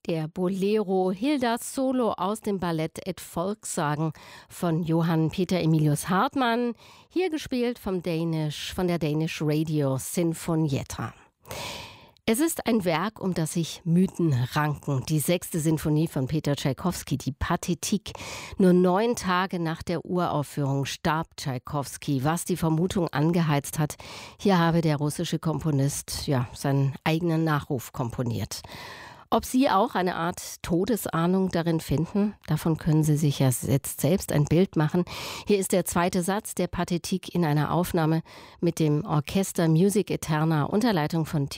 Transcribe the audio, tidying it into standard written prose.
Der Bolero Hildas Solo aus dem Ballett Et Volkssagen von Johann Peter Emilius Hartmann, hier gespielt von der Danish Radio Sinfonietta. Es ist ein Werk, um das sich Mythen ranken. Die 6. Sinfonie von Peter Tschaikowski, die Pathetik. Nur 9 Tage nach der Uraufführung starb Tschaikowski, was die Vermutung angeheizt hat, hier habe der russische Komponist seinen eigenen Nachruf komponiert. Ob Sie auch eine Art Todesahnung darin finden, davon können Sie sich ja jetzt selbst ein Bild machen. Hier ist der 2. Satz der Pathetik in einer Aufnahme mit dem Orchester Music Eterna unter Leitung von